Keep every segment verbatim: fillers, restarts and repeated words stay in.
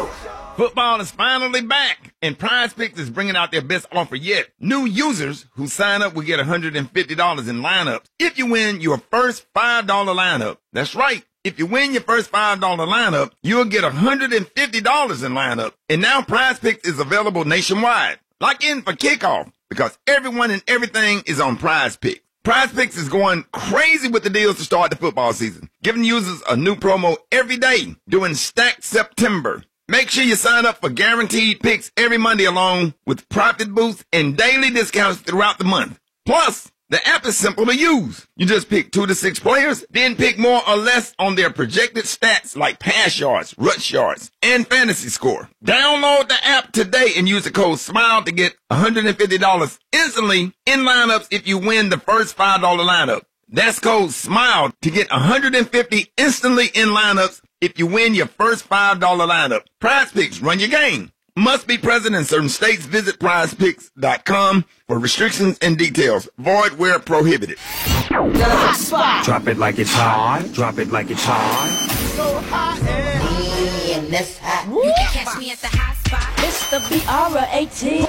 Football is finally back, and Prize Picks is bringing out their best offer yet. New users who sign up will get one hundred fifty dollars in lineups if you win your first five dollar lineup. That's right. If you win your first five dollar lineup, you'll get one hundred fifty dollars in lineup. And now Prize Picks is available nationwide. Lock in for kickoff because everyone and everything is on Prize Picks. Prize Picks is going crazy with the deals to start the football season, giving users a new promo every day during Stack September. Make sure you sign up for guaranteed picks every Monday along with profit boosts and daily discounts throughout the month. Plus, the app is simple to use. You just pick two to six players, then pick more or less on their projected stats like pass yards, rush yards, and fantasy score. Download the app today and use the code SMILE to get one hundred fifty dollars instantly in lineups if you win the first five dollar lineup. That's code SMILE to get one hundred fifty dollars instantly in lineups if you win your first five dollar lineup. Prize Picks, run your game. Must be present in certain states. Visit prize picks dot com for restrictions and details. Void where prohibited. Hot spot. Drop it like it's hot. Drop it like it's hot. So hot and in this hot. You can catch me at the hot spot. It's the B R eighteen.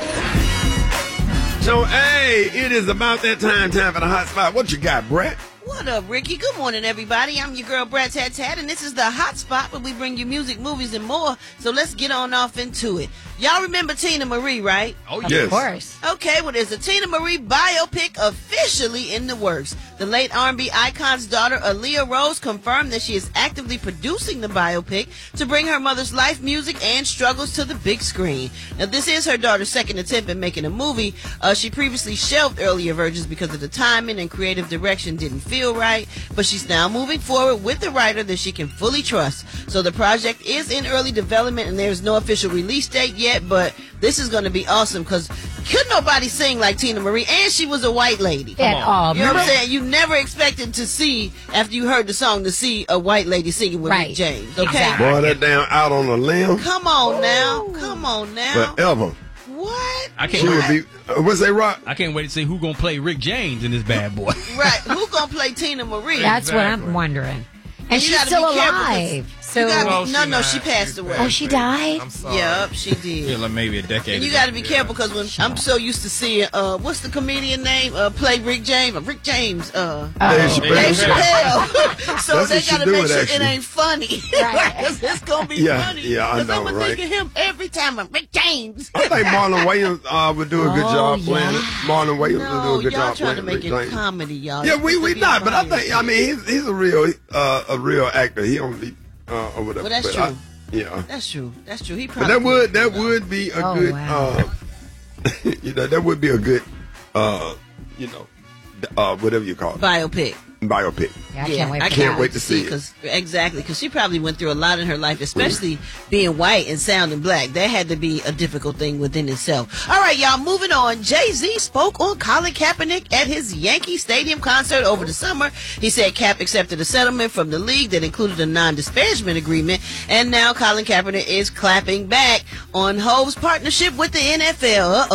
So, hey, it is about that time, time for the hot spot. What you got, Brett? What up, Ricky? Good morning, everybody. I'm your girl, Brad Tat Tat, and this is the Hot Spot where we bring you music, movies, and more. So let's get on off into it. Y'all remember Tina Marie, right? Oh, yes. Of course. Okay, well, there's a Tina Marie biopic officially in the works. The late R and B icon's daughter, Aaliyah Rose, confirmed that she is actively producing the biopic to bring her mother's life, music, and struggles to the big screen. Now, this is her daughter's second attempt at making a movie. Uh, she previously shelved earlier versions because of the timing and creative direction didn't feel right, but she's now moving forward with the writer that she can fully trust. So the project is in early development, and there's no official release date yet, but this is going to be awesome because could nobody sing like Tina Marie, and she was a white lady. At all. You know what I'm saying? You never expected to see, after you heard the song, to see a white lady singing with Right. Rick James. Okay? Exactly. Boy, that down out on a limb Come on now. Come on now. forever. What? I can't She wait. would be, uh, what's that, Rock? I can't wait to see who gonna play Rick James in this bad boy. Right. Who gonna play Tina Marie? That's what Exactly. I'm wondering. And And you she's gotta still be careful 'cause alive. You So, gotta No, be, she no, no, not. she passed She's away. oh, she died? I'm sorry. Yep, she did. Yeah, like maybe a decade. And you ago. got to be careful because when I'm so used to seeing uh, what's the comedian name? Uh, play Rick James. Uh, Rick James. Uh, Dave Oh. Chappelle. Dave Chappelle. so That's they what she got to do make it, sure actually. it ain't funny. Right. Because it's gonna be Yeah, funny. yeah, I 'Cause know, I'm gonna right? think of him every time. I'm Rick James. I think Marlon Williams uh, would do a good Oh, job yeah. playing it. Marlon Williams would do No, a good y'all job trying to playing make Rick it James. comedy, y'all. Yeah, It's we supposed we to be not, but I funny. think I mean he's he's a real uh, a real actor. He only uh, or whatever. Well, that's but true. I, yeah, That's true. That's true. He but probably. that would that though. would be a Oh, good wow. uh, you know that would be a good uh, you know uh, whatever you call it biopic. biopic. yeah, I can't wait I for can't that. wait to see it. Cause, exactly, because she probably went through a lot in her life, especially being white and sounding black. That had to be a difficult thing within itself. All right, y'all, moving on. Jay-Z spoke on Colin Kaepernick at his Yankee Stadium concert over the summer. He said Cap accepted a settlement from the league that included a non-disparagement agreement, and now Colin Kaepernick is clapping back on Hov's partnership with the N F L. Uh-oh.